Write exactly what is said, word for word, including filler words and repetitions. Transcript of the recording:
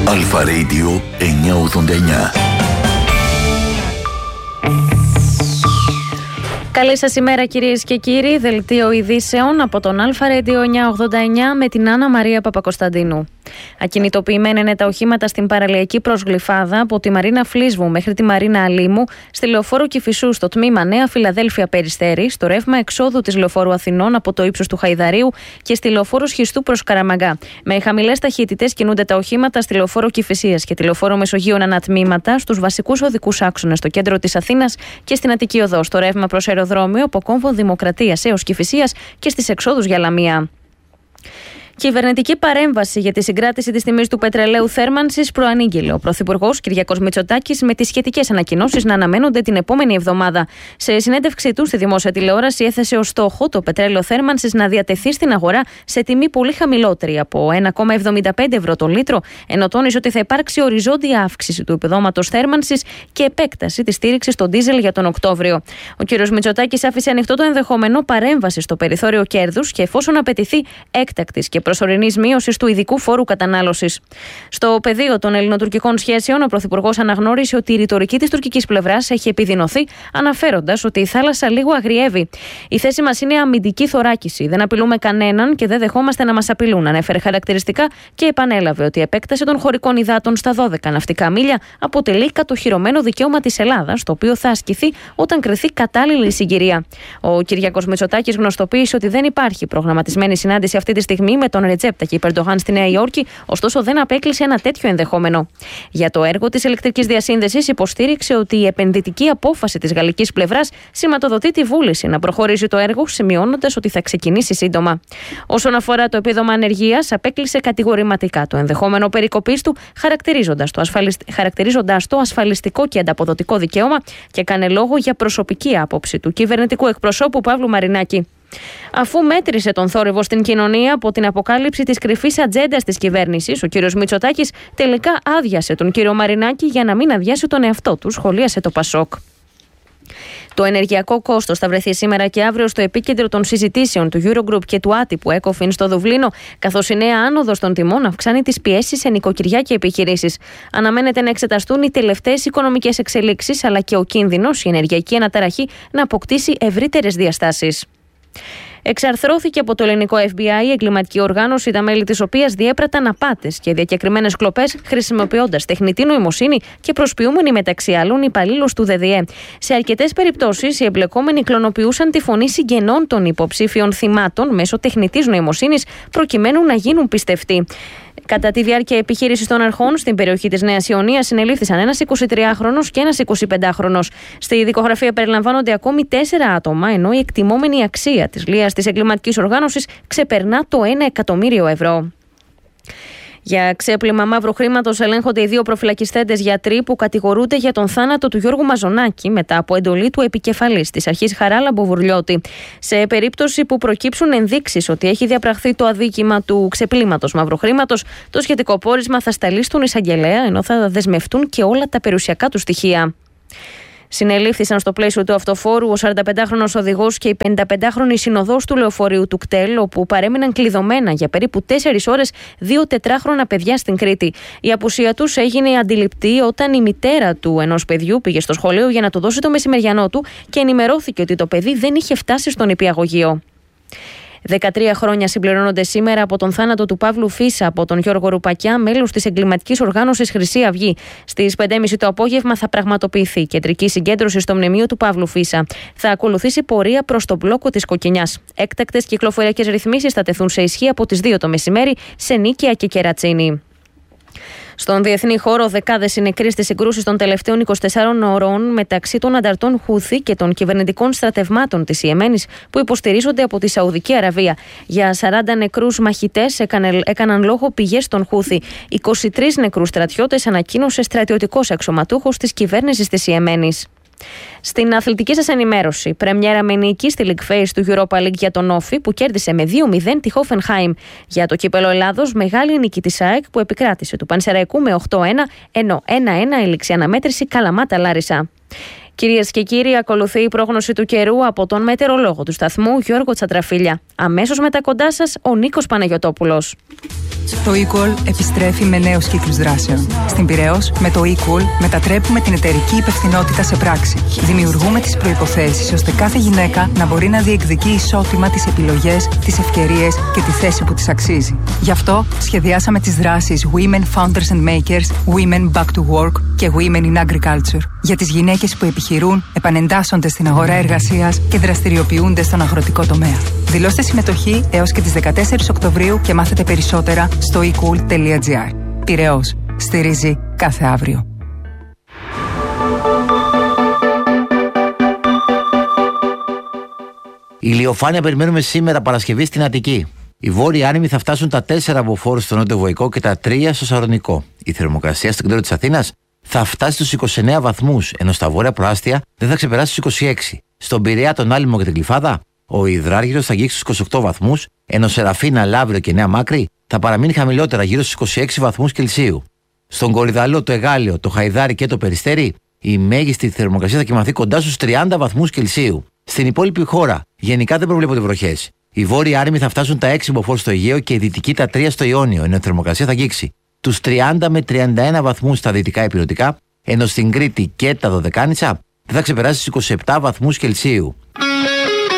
Αλφα Radio εννιακόσια ογδόντα εννιά. Καλή σας ημέρα κυρίες και κύριοι, δελτίο ειδήσεων από τον Αλφα Radio εννιακόσια ογδόντα εννιά με την Άννα Μαρία Παπακοσταντίνου. Ακινητοποιημένα είναι τα οχήματα στην παραλιακή προσγλυφάδα από τη Μαρίνα Φλίσβου μέχρι τη Μαρίνα Αλήμου, στη λεωφόρο Κηφισού στο τμήμα Νέα Φιλαδέλφια Περιστέρη, στο ρεύμα εξόδου της λεωφόρου Αθηνών από το ύψος του Χαϊδαρίου και στη λεωφόρο Σχιστού προς Καραμαγκά. Με χαμηλές ταχύτητες κινούνται τα οχήματα στη λεωφόρο Κηφισίας και τη λεωφόρο Μεσογείων ανατμήματα στους βασικούς οδικούς άξονες στο κέντρο της Αθήνας και στην Αττική Οδό, στο ρεύμα προς αεροδρόμιο από κόμβο Δημοκρατίας έως Κηφισίας και στις εξόδους για Λαμία. Κυβερνητική παρέμβαση για τη συγκράτηση της τιμής του πετρελαίου θέρμανσης προανήγγειλε ο Πρωθυπουργός Κυριάκος Μητσοτάκης, με τις σχετικές ανακοινώσεις να αναμένονται την επόμενη εβδομάδα. Σε συνέντευξή του στη δημόσια τηλεόραση έθεσε ως στόχο το πετρέλαιο θέρμανσης να διατεθεί στην αγορά σε τιμή πολύ χαμηλότερη από ένα κόμμα εβδομήντα πέντε ευρώ το λίτρο, ενώ τόνισε ότι θα υπάρξει οριζόντια αύξηση του επιδόματος θέρμανσης και επέκταση της στήριξης στο ντίζελ για τον Οκτώβριο. Ο κ. Μητσοτάκης άφησε ανοιχτό το ενδεχόμενο παρέμβαση στο περιθώριο κέρδους και εφόσον απαιτηθεί έκτακτης και προσωρινής μείωσης του ειδικού φόρου κατανάλωσης. Στο πεδίο των ελληνοτουρκικών σχέσεων, ο Πρωθυπουργός αναγνώρισε ότι η ρητορική της τουρκικής πλευράς έχει επιδεινωθεί, αναφέροντας ότι η θάλασσα λίγο αγριεύει. Η θέση μας είναι αμυντική θωράκιση. Δεν απειλούμε κανέναν και δεν δεχόμαστε να μας απειλούν, ανέφερε χαρακτηριστικά και επανέλαβε ότι η επέκταση των χωρικών υδάτων στα δώδεκα ναυτικά μίλια αποτελεί κατοχυρωμένο δικαίωμα της Ελλάδας, το οποίο θα ασκηθεί όταν κριθεί κατάλληλη η συγκυρία. Ο Κυριάκος Μητσοτάκης γνωστοποίησε ότι δεν υπάρχει προγραμματισμένη συνάντηση αυτή τη στιγμή με τον Ρετζέπ Ταγιπ Ερντογάν στη Νέα Υόρκη, ωστόσο δεν απέκλεισε ένα τέτοιο ενδεχόμενο. Για το έργο της ηλεκτρικής διασύνδεσης υποστήριξε ότι η επενδυτική απόφαση της γαλλικής πλευράς σηματοδοτεί τη βούληση να προχωρήσει το έργο, σημειώνοντας ότι θα ξεκινήσει σύντομα. Όσον αφορά το επίδομα ανεργίας, απέκλεισε κατηγορηματικά το ενδεχόμενο περικοπής του, χαρακτηρίζοντας το, ασφαλισ... χαρακτηρίζοντας το ασφαλιστικό και ανταποδοτικό δικαίωμα και έκανε λόγο για προσωπική άποψη του κυβερνητικού εκπροσώπου Παύλου Μαρινάκη. Αφού μέτρησε τον θόρυβο στην κοινωνία από την αποκάλυψη της κρυφής ατζέντας της κυβέρνησης, ο κ. Μητσοτάκης τελικά άδειασε τον κ. Μαρινάκη για να μην αδειάσει τον εαυτό του, σχολίασε το Πασόκ. Το ενεργειακό κόστος θα βρεθεί σήμερα και αύριο στο επίκεντρο των συζητήσεων του Eurogroup και του άτυπου ECOFIN στο Δουβλίνο, καθώς η νέα άνοδος των τιμών αυξάνει τις πιέσεις σε νοικοκυριά και επιχειρήσεις. Αναμένεται να εξεταστούν οι τελευταίες οικονομικές εξελίξεις, αλλά και ο κίνδυνος η ενεργειακή αναταραχή να αποκτήσει ευρύτερες διαστάσεις. Εξαρθρώθηκε από το ελληνικό Εφ Μπι Άι η εγκληματική οργάνωση, τα μέλη της οποίας διέπραταν απάτες και διακεκριμένες κλοπές χρησιμοποιώντας τεχνητή νοημοσύνη και προσποιούμενοι μεταξύ άλλων υπαλλήλους του ΔΔΕ. Σε αρκετές περιπτώσεις, οι εμπλεκόμενοι κλωνοποιούσαν τη φωνή συγγενών των υποψήφιων θυμάτων μέσω τεχνητής νοημοσύνης προκειμένου να γίνουν πιστευτοί. Κατά τη διάρκεια επιχείρησης των αρχών στην περιοχή της Νέας Ιωνίας συνελήφθησαν ένας εικοσιτριάχρονος και ένας εικοσιπεντάχρονος. Στη δικογραφία περιλαμβάνονται ακόμη τέσσερα άτομα, ενώ η εκτιμόμενη αξία της λίας της εγκληματικής οργάνωσης ξεπερνά το ένα εκατομμύριο ευρώ. Για ξέπλυμα μαύρου χρήματος ελέγχονται οι δύο προφυλακιστέντες γιατροί που κατηγορούνται για τον θάνατο του Γιώργου Μαζονάκη μετά από εντολή του επικεφαλής της αρχής Χαράλαμπο Μποβουρλιώτη. Σε περίπτωση που προκύψουν ενδείξεις ότι έχει διαπραχθεί το αδίκημα του ξεπλύματος μαύρου χρήματος, το σχετικό πόρισμα θα σταλεί στον εισαγγελέα, ενώ θα δεσμευτούν και όλα τα περιουσιακά του στοιχεία. Συνελήφθησαν στο πλαίσιο του αυτοφόρου ο σαρανταπεντάχρονος οδηγός και η πενηνταπεντάχρονη συνοδός του λεωφορείου του ΚΤΕΛ, όπου παρέμειναν κλειδωμένα για περίπου τέσσερις ώρες δύο τετράχρονα παιδιά στην Κρήτη. Η απουσία τους έγινε αντιληπτή όταν η μητέρα του ενός παιδιού πήγε στο σχολείο για να του δώσει το μεσημεριανό του και ενημερώθηκε ότι το παιδί δεν είχε φτάσει στον νηπιαγωγείο. δεκατρία χρόνια συμπληρώνονται σήμερα από τον θάνατο του Παύλου Φίσα από τον Γιώργο Ρουπακιά, μέλος της εγκληματικής οργάνωσης Χρυσή Αυγή. Στις πέντε και μισή το απόγευμα θα πραγματοποιηθεί κεντρική συγκέντρωση στο μνημείο του Παύλου Φίσα. Θα ακολουθήσει πορεία προς τον μπλόκο της Κοκκινιάς. Έκτακτες κυκλοφοριακές ρυθμίσεις θα τεθούν σε ισχύ από τις δύο το μεσημέρι σε Νίκαια και Κερατσίνη. Στον διεθνή χώρο, δεκάδες είναι νεκροί στις συγκρούσεις των τελευταίων εικοσιτεσσάρων ώρων μεταξύ των ανταρτών Χούθη και των κυβερνητικών στρατευμάτων της Ιεμένης που υποστηρίζονται από τη Σαουδική Αραβία. Για σαράντα νεκρούς μαχητές έκανε, έκαναν λόγο πηγές των Χούθη. είκοσι τρεις νεκρούς στρατιώτες ανακοίνωσε στρατιωτικός αξιωματούχος της κυβέρνησης της Ιεμένης. Στην αθλητική σας ενημέρωση, πρεμιέρα με νίκη στη League Phase του Europa League για τον Όφη που κέρδισε με δύο μηδέν τη Hoffenheim. Για το κύπελο Ελλάδος, μεγάλη νίκη της ΑΕΚ που επικράτησε του Πανσεραϊκού με οκτώ ένα, ενώ ένα ένα έληξε αναμέτρηση Καλαμάτα Λάρισα. Κυρίες και κύριοι, ακολουθεί η πρόγνωση του καιρού από τον μετεωρολόγο του σταθμού Γιώργο Τσατραφίλια. Αμέσως μετά κοντά σας ο Νίκος Παναγιωτόπουλος. Το eCall επιστρέφει με νέους κύκλους δράσεων. Στην Πειραιώς, με το eCall μετατρέπουμε την εταιρική υπευθυνότητα σε πράξη. Δημιουργούμε τις προϋποθέσεις ώστε κάθε γυναίκα να μπορεί να διεκδικεί ισότιμα τις επιλογές, τις ευκαιρίες και τη θέση που της αξίζει. Γι' αυτό σχεδιάσαμε τις δράσεις Women Founders and Makers, Women Back to Work και Women in Agriculture για τις γυναίκες που επιχειρούν, επανεντάσσονται στην αγορά εργασίας και δραστηριοποιούνται στον αγροτικό τομέα. Δηλώστε συμμετοχή έως και τις δεκατέσσερις Οκτωβρίου και μάθετε περισσότερα στο e cool τελεία gr. Πειραιώς. Στηρίζει κάθε αύριο. Ηλιοφάνεια περιμένουμε σήμερα Παρασκευή στην Αττική. Οι βόρειοι άνεμοι θα φτάσουν τα τέσσερα από φόρους στο νότιο Βοϊκό και τα τρία στο Σαρονικό. Η θερμοκρασία στο κέντρο της Αθήνας θα φτάσει στους είκοσι εννέα βαθμούς, ενώ στα βόρεια προάστια δεν θα ξεπεράσει τους είκοσι έξι. Στον Πειραιά, τον Άλυμο και την Γλυφάδα, ο υδράργυρος θα αγγίξει στους είκοσι οκτώ βαθμούς, ενώ Σεραφίνα, Λαύριο και Νέα Μάκρη θα παραμείνει χαμηλότερα γύρω στους είκοσι έξι βαθμούς Κελσίου. Στον Κορυδαλό, το Εγάλιο, το Χαϊδάρι και το Περιστέρι, η μέγιστη θερμοκρασία θα κοιμαθεί κοντά στους τριάντα βαθμούς Κελσίου. Στην υπόλοιπη χώρα, γενικά δεν προβλέπονται βροχές. Οι βόρειοι άρημοι θα φτάσουν τα έξι μποφόρ στο Αιγαίο και οι δυτικοί τα τρία στο Ιόνιο, ενώ η θερμοκρασία θα αγγίξει τους τριάντα με τριάντα ένα βαθμούς στα δυτικά ηπειρωτικά, ενώ στην Κρήτη και τα Δωδεκάνησα δεν θα ξεπεράσει τους είκοσι επτά βαθμούς Κελσίου.